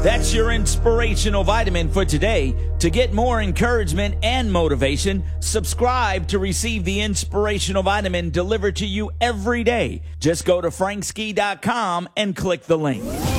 That's your inspirational vitamin for today. To get more encouragement and motivation, subscribe to receive the inspirational vitamin delivered to you every day. Just go to frankski.com and click the link.